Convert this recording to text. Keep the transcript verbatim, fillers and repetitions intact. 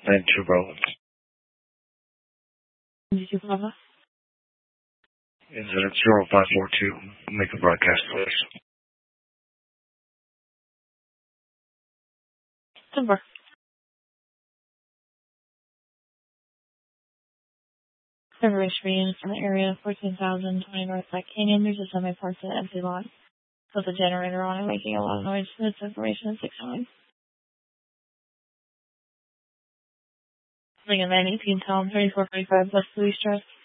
nine two Bravo. Did you Bravo? Incident zero five four two. Make a broadcast, please. Number. Coverage for units in the area fourteen thousand twenty North Black Canyon. There's a semi-parked empty lot with a generator on it making a lot of noise. This information is six nine. Link at nine eighteen Tom thirty-four forty-five West Louis Stress.